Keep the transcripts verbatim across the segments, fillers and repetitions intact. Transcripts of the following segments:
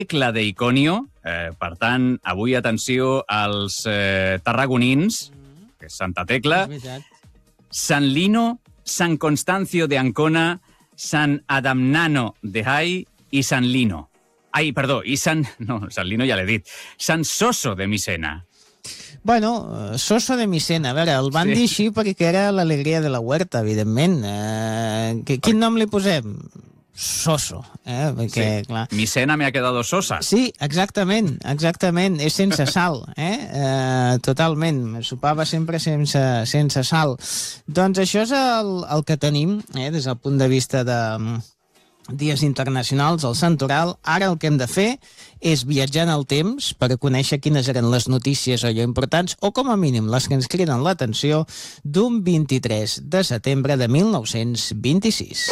Tecla d'Iconio. Eh, per tant, avui atenció als eh, tarragonins, que és Santa Tecla, San Lino, San Constancio de Ancona, San Adamnano de Jai i San Lino. Ai, perdó, i San... No, San Lino ja l'he dit. San Soso de Misena. Bueno, Soso de Misena, a veure, el van sí. dir així perquè era l'alegria de la huerta, evidentment. Eh, que, quin nom li posem? Soso, eh? Perquè, sí. clar... Misena me ha quedado sosa. Sí, exactament, exactament. És sense sal, eh? eh totalment. Sopava sempre sense, sense sal. Doncs això és el, el que tenim, eh? Des del punt de vista de dies internacionals, el Santoral. Ara el que hem de fer és viatjar en el temps per conèixer quines eren les notícies allò importants, o com a mínim les que ens criden l'atenció, d'un vint-i-tres de setembre de mil nou-cents vint-i-sis.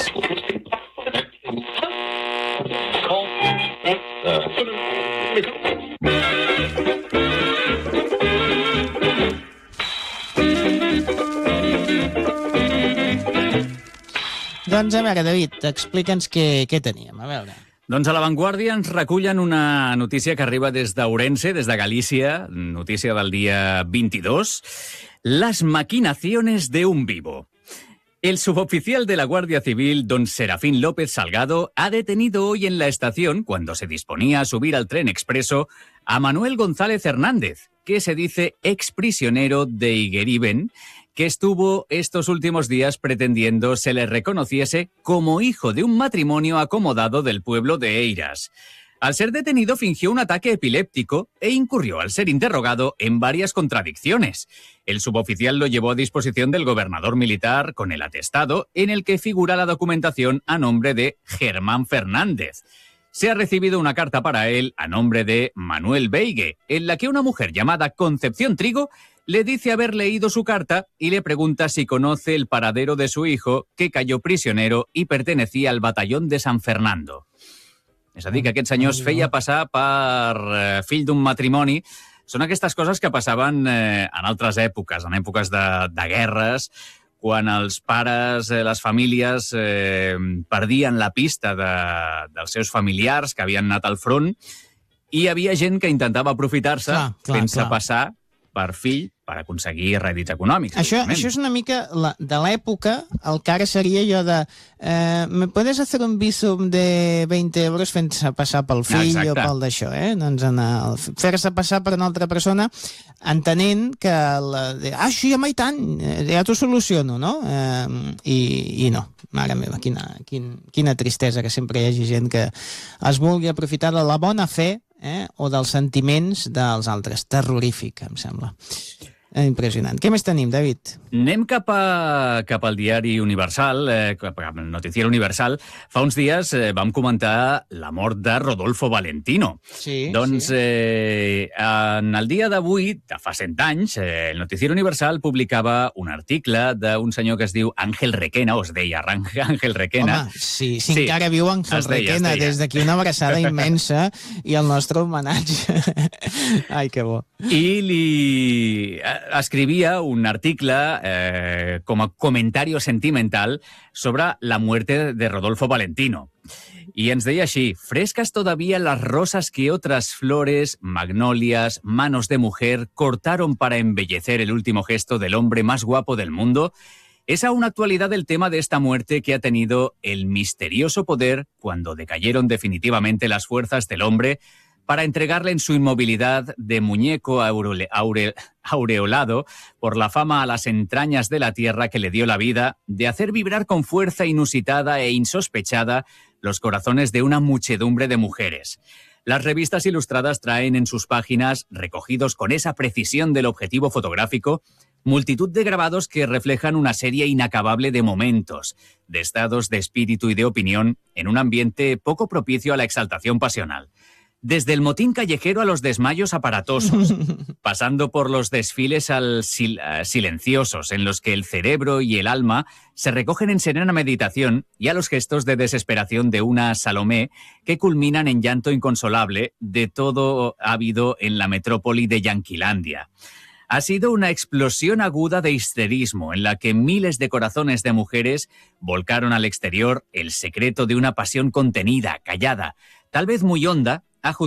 Doncs a veure, David, explica'ns què, què teníem, a veure. Doncs a La Vanguardia ens recullen una notícia que arriba des d'Ourense, des de Galícia, notícia del dia vint-i-dos, las maquinaciones de un vivo. El suboficial de la Guardia Civil, don Serafín López Salgado, ha detenido hoy en la estación, cuando se disponía a subir al tren expreso, a Manuel González Hernández, que se dice exprisionero de Higueriben, que estuvo estos últimos días pretendiendo se le reconociese como hijo de un matrimonio acomodado del pueblo de Eiras. Al ser detenido fingió un ataque epiléptico e incurrió, al ser interrogado, en varias contradicciones. El suboficial lo llevó a disposición del gobernador militar con el atestado en el que figura la documentación a nombre de Germán Fernández. Se ha recibido una carta para él a nombre de Manuel Beigue, en la que una mujer llamada Concepción Trigo le dice haber leído su carta y le pregunta si conoce el paradero de su hijo, que cayó prisionero y pertenecía al batallón de San Fernando. És a dir, que aquest senyor es feia passar per eh, fill d'un matrimoni. Són aquestes coses que passaven eh, en altres èpoques, en èpoques de, de guerres, quan els pares, eh, les famílies, eh, perdien la pista de, dels seus familiars que havien anat al front, i hi havia gent que intentava aprofitar-se fent-se passar per fill per aconseguir rèdits econòmics. Això, això és una mica la, de l'època, el que ara seria allò de eh, ¿me puedes hacer un visum de veinte euros fent-se passar pel fill Exacte. O pel d'això, eh? Doncs fer-se passar per una altra persona entenent que la, de, ah, sí, home, i tant, ja t'ho soluciono, no? Eh, i, I no, mare meva, quina, quin, quina tristesa que sempre hi hagi gent que es vulgui aprofitar de la bona fe eh, o dels sentiments dels altres. Terrorífic, em sembla. Impressionant. Què més tenim, David? Anem cap, a, cap al diari Universal, eh, cap al noticiero Universal. Fa uns dies eh, vam comentar la mort de Rodolfo Valentino. Sí, doncs sí. Eh, en el dia d'avui, de fa cent anys, eh, el noticiero Universal publicava un article d'un senyor que es diu Àngel Requena, o es deia Àngel Requena. Home, sí, si sí, encara viu Àngel deia, Requena, des d'aquí una abraçada immensa i el nostre homenatge. Ai, que bo. I li escribia un article eh, com a comentario sentimental sobre la muerte de Rodolfo Valentino. Y ens deia així: frescas todavía las rosas que otras flores, magnolias, manos de mujer cortaron para embellecer el último gesto del hombre más guapo del mundo. Es aún actualidad el tema de esta muerte que ha tenido el misterioso poder, cuando decayeron definitivamente las fuerzas del hombre, para entregarle en su inmovilidad de muñeco aure, aure, aureolado por la fama a las entrañas de la tierra que le dio la vida, de hacer vibrar con fuerza inusitada e insospechada los corazones de una muchedumbre de mujeres. Las revistas ilustradas traen en sus páginas, recogidos con esa precisión del objetivo fotográfico, multitud de grabados que reflejan una serie inacabable de momentos, de estados de espíritu y de opinión en un ambiente poco propicio a la exaltación pasional. Desde el motín callejero a los desmayos aparatosos, pasando por los desfiles al sil- silenciosos en los que el cerebro y el alma se recogen en serena meditación, y a los gestos de desesperación de una Salomé que culminan en llanto inconsolable de todo habido en la metrópoli de Yanquilandia. Ha sido una explosión aguda de histerismo en la que miles de corazones de mujeres volcaron al exterior el secreto de una pasión contenida, callada, tal vez muy honda,